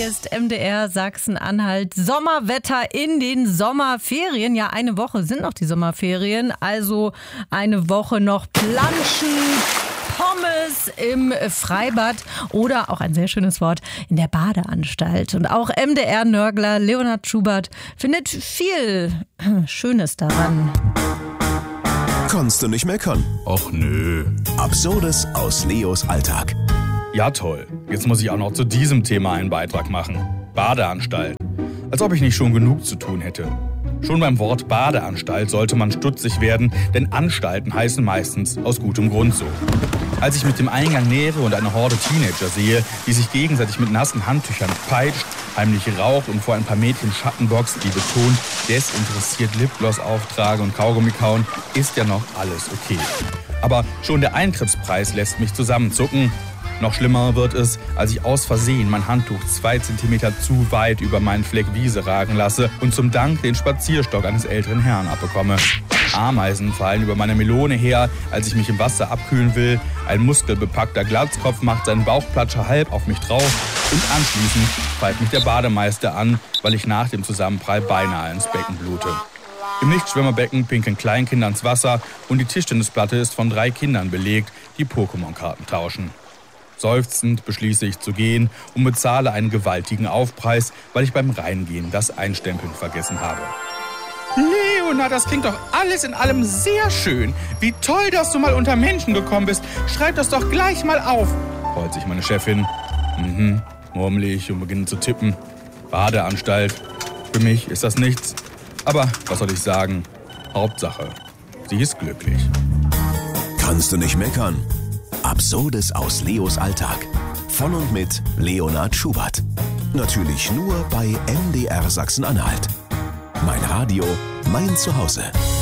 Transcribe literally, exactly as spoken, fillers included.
Hier ist M D R Sachsen-Anhalt. Sommerwetter in den Sommerferien. Ja, eine Woche sind noch die Sommerferien. Also eine Woche noch planschen, Pommes im Freibad oder auch ein sehr schönes Wort in der Badeanstalt. Und auch M D R-Nörgler Leonhard Schubert findet viel Schönes daran. Kannst du nicht meckern? Och nö. Absurdes aus Leos Alltag. Ja toll, jetzt muss ich auch noch zu diesem Thema einen Beitrag machen. Badeanstalt. Als ob ich nicht schon genug zu tun hätte. Schon beim Wort Badeanstalt sollte man stutzig werden, denn Anstalten heißen meistens aus gutem Grund so. Als ich mit dem Eingang nähere und eine Horde Teenager sehe, die sich gegenseitig mit nassen Handtüchern peitscht, heimlich raucht und vor ein paar Mädchen Schattenbox, die betont desinteressiert Lipgloss auftrage und Kaugummi kauen, ist ja noch alles okay. Aber schon der Eintrittspreis lässt mich zusammenzucken. Noch schlimmer wird es, als ich aus Versehen mein Handtuch zwei Zentimeter zu weit über meinen Fleck Wiese ragen lasse und zum Dank den Spazierstock eines älteren Herrn abbekomme. Ameisen fallen über meine Melone her, als ich mich im Wasser abkühlen will. Ein muskelbepackter Glatzkopf macht seinen Bauchplatscher halb auf mich drauf. Und anschließend pfeift mich der Bademeister an, weil ich nach dem Zusammenprall beinahe ins Becken blute. Im Nichtschwimmerbecken pinkeln Kleinkinder ins Wasser und die Tischtennisplatte ist von drei Kindern belegt, die Pokémon-Karten tauschen. Seufzend beschließe ich zu gehen und bezahle einen gewaltigen Aufpreis, weil ich beim Reingehen das Einstempeln vergessen habe. Leonhard, das klingt doch alles in allem sehr schön. Wie toll, dass du mal unter Menschen gekommen bist. Schreib das doch gleich mal auf, freut sich meine Chefin. Mhm, murmle ich und beginne zu tippen. Badeanstalt. Für mich ist das nichts. Aber was soll ich sagen? Hauptsache, sie ist glücklich. Kannst du nicht meckern? Absurdes aus Leos Alltag. Von und mit Leonhard Schubert. Natürlich nur bei M D R Sachsen-Anhalt. Mein Radio, mein Zuhause.